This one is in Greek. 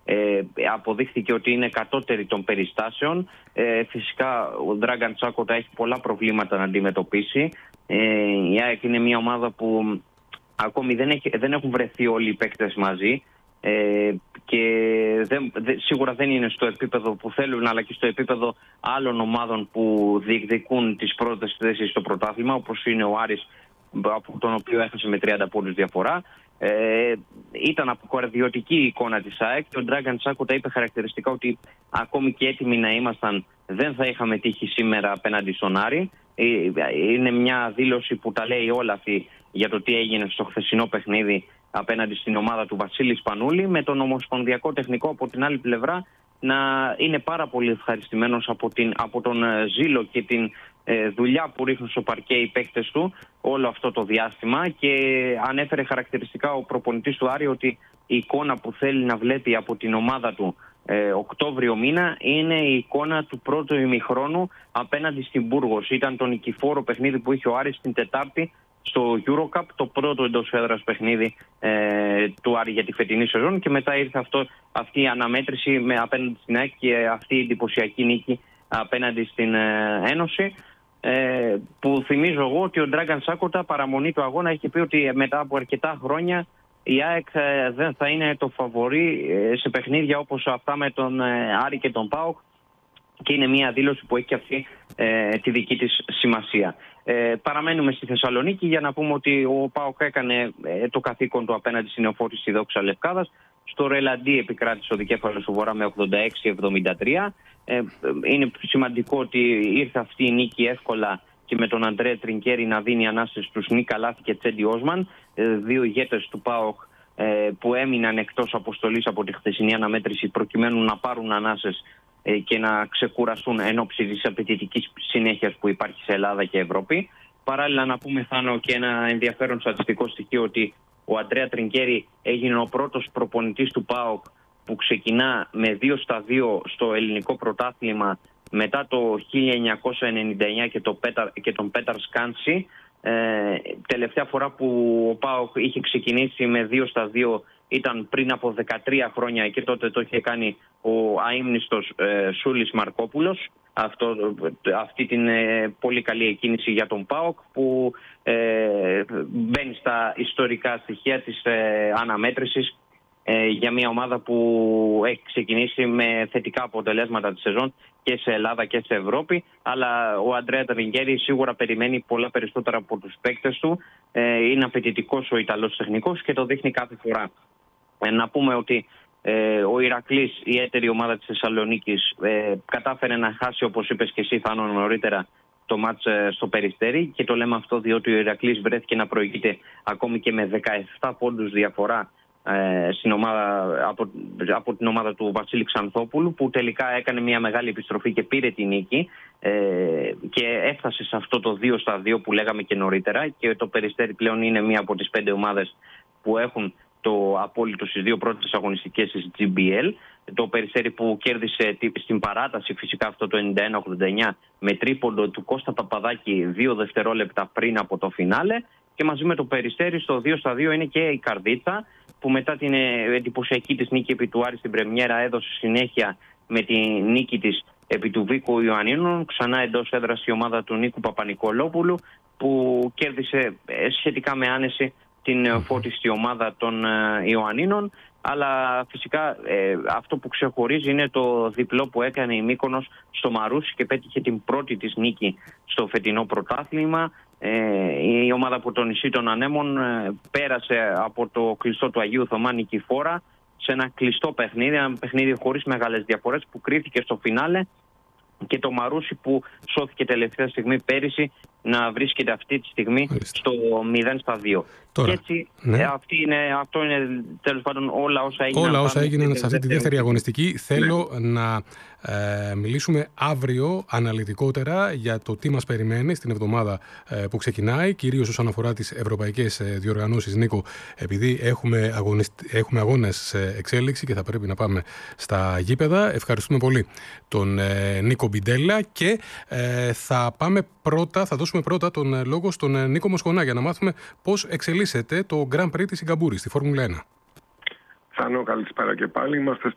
αποδείχθηκε ότι είναι κατώτερη των περιστάσεων. Φυσικά ο Dragan Čakota έχει πολλά προβλήματα να αντιμετωπίσει. Η ΑΕΚ είναι μια ομάδα που ακόμη δεν έχουν βρεθεί όλοι οι παίκτες μαζί και σίγουρα δεν είναι στο επίπεδο που θέλουν, αλλά και στο επίπεδο άλλων ομάδων που διεκδικούν τις πρώτες θέσεις στο πρωτάθλημα, όπως είναι ο Άρης, από τον οποίο έχασε με 30 πόντους διαφορά. Ήταν αποκορδιωτική η εικόνα της ΑΕΚ και ο Dragan Čakota είπε χαρακτηριστικά ότι ακόμη και έτοιμοι να ήμασταν δεν θα είχαμε τύχει σήμερα απέναντι στον Άρη. Είναι μια δήλωση που τα λέει όλα αυτή για το τι έγινε στο χθεσινό παιχνίδι απέναντι στην ομάδα του Βασίλη Σπανούλη, με τον ομοσπονδιακό τεχνικό από την άλλη πλευρά να είναι πάρα πολύ ευχαριστημένος από τον ζήλο και την δουλειά που ρίχνουν στο παρκέ οι παίκτες του όλο αυτό το διάστημα, και ανέφερε χαρακτηριστικά ο προπονητής του Άρη ότι η εικόνα που θέλει να βλέπει από την ομάδα του Οκτώβριο μήνα είναι η εικόνα του πρώτου ημιχρόνου απέναντι στην Μπούργος. Ήταν το νικηφόρο παιχνίδι που είχε ο Άρης την Τετάρτη στο EuroCup, το πρώτο εντός έδρας παιχνίδι του Άρη για τη φετινή σεζόν, και μετά ήρθε αυτή η αναμέτρηση απέναντι στην ΑΕΚ και αυτή η εντυπωσιακή νίκη απέναντι στην Ένωση, που θυμίζω εγώ ότι ο Dragan Čakota παραμονή του αγώνα είχε πει ότι μετά από αρκετά χρόνια η ΑΕΚ δεν θα είναι το φαβορί σε παιχνίδια όπως αυτά με τον Άρη και τον ΠΑΟΚ, και είναι μια δήλωση που έχει και αυτή τη δική της σημασία. Παραμένουμε στη Θεσσαλονίκη για να πούμε ότι ο ΠΑΟΚ έκανε το καθήκον του απέναντι στην Νεοφόρτιστη Δόξα Λευκάδας. Στο Ρελαντί επικράτησε ο δικέφαλος του Βορρά με 86-73. Είναι σημαντικό ότι ήρθε αυτή η νίκη εύκολα και με τον Αντρέ Τρινκέρι να δίνει ανάσταση στους Νίκα Λάθη και Τσέντι Όσμαν, δύο ηγέτες του ΠΑΟΚ που έμειναν εκτός αποστολής από τη χθεσινή αναμέτρηση προκειμένου να πάρουν ανάσες και να ξεκουραστούν εν ώψη της απαιτητικής συνέχειας που υπάρχει σε Ελλάδα και Ευρώπη. Παράλληλα να πούμε, Θάνο, και ένα ενδιαφέρον στατιστικό στοιχείο, ότι ο Αντρέα Τρινκέρι έγινε ο πρώτος προπονητής του ΠΑΟΚ που ξεκινά με 2-2 στο ελληνικό πρωτάθλημα μετά το 1999 και τον Πέταρ Σκάνση. Τελευταία φορά που ο ΠΑΟΚ είχε ξεκινήσει με 2-2 ήταν πριν από 13 χρόνια, και τότε το είχε κάνει ο αείμνηστος Σούλης Μαρκόπουλος. Αυτή την πολύ καλή εκκίνηση για τον ΠΑΟΚ που μπαίνει στα ιστορικά στοιχεία της αναμέτρησης για μια ομάδα που έχει ξεκινήσει με θετικά αποτελέσματα τη σεζόν και σε Ελλάδα και σε Ευρώπη. Αλλά ο Αντρέα Τρινκέρι σίγουρα περιμένει πολλά περισσότερα από τους παίκτες του. Είναι απαιτητικός ο Ιταλός τεχνικός και το δείχνει κάθε φορά. Να πούμε ότι ο Ηρακλής, η έτερη ομάδα της Θεσσαλονίκης, κατάφερε να χάσει, όπως είπες και εσύ, Θάνο, νωρίτερα το μάτς στο Περιστέρι, και το λέμε αυτό διότι ο Ηρακλής βρέθηκε να προηγείται ακόμη και με 17 πόντους διαφορά στην ομάδα, από την ομάδα του Βασίλη Ξανθόπουλου, που τελικά έκανε μια μεγάλη επιστροφή και πήρε τη νίκη και έφτασε σε αυτό το 2-2 που λέγαμε και νωρίτερα, και το Περιστέρι πλέον είναι μία από τις 5 ομάδες που έχουν το απόλυτο στις δύο πρώτες αγωνιστικές της GBL. Το Περιστέρι που κέρδισε στην παράταση φυσικά αυτό το 91-89 με τρίποντο του Κώστα Παπαδάκη 2 δευτερόλεπτα πριν από το φινάλε, και μαζί με το Περιστέρι στο 2-2 είναι και η Καρδίτσα, που μετά την εντυπωσιακή της νίκη επί του Άρη στην πρεμιέρα έδωσε συνέχεια με τη νίκη της επί του Βίκου Ιωαννίνων, ξανά εντός έδρας η ομάδα του Νίκου Παπα-Νικολόπουλου, που κέρδισε σχετικά με άνεση την φώτιστη ομάδα των Ιωαννίνων. Αλλά φυσικά αυτό που ξεχωρίζει είναι το διπλό που έκανε η Μύκονος στο Μαρούσι και πέτυχε την πρώτη της νίκη στο φετινό πρωτάθλημα. Η ομάδα από το νησί των Ανέμων πέρασε από το κλειστό του Αγίου Θωμά νικηφόρα σε ένα κλειστό παιχνίδι, ένα παιχνίδι χωρίς μεγάλες διαφορές που κρίθηκε στο φινάλε, και το Μαρούσι που σώθηκε τελευταία στιγμή πέρυσι να βρίσκεται αυτή τη στιγμή στο 0-2. Τώρα, και έτσι ναι. Αυτό είναι τέλος πάντων όλα όσα έγιναν. Όλα όσα έγιναν σε αυτή τη δεύτερη αγωνιστική. Θέλω να μιλήσουμε αύριο αναλυτικότερα για το τι μας περιμένει στην εβδομάδα που ξεκινάει, κυρίως όσον αφορά τις ευρωπαϊκές διοργανώσεις. Νίκο, επειδή έχουμε αγώνες σε εξέλιξη και θα πρέπει να πάμε στα γήπεδα, ευχαριστούμε πολύ τον Νίκο Μπιντέλα, και θα δώσουμε πρώτα τον λόγο στον Νίκο Μοσχονά για να μάθουμε πώς εξελίσσεται το Grand Prix της Σιγκαπούρης στη Φόρμουλα 1. Θάνο, καλησπέρα και πάλι. Είμαστε